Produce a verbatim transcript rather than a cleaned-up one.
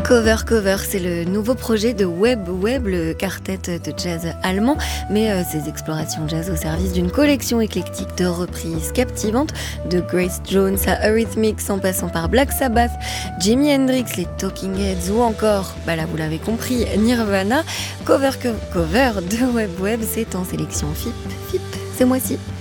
Cover Cover, c'est le nouveau projet de Web Web, le quartet de jazz allemand, mais euh, ses explorations jazz au service d'une collection éclectique de reprises captivantes, de Grace Jones à Eurythmics en passant par Black Sabbath, Jimi Hendrix, les Talking Heads ou encore, bah là vous l'avez compris, Nirvana. Cover Co- Cover de Web Web, c'est en sélection F I P, F I P ce mois-ci.